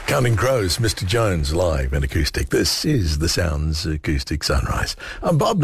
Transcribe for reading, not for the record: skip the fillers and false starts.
Counting Crows, Mr. Jones, live and acoustic. This is the Sounds Acoustic Sunrise. I'm Bob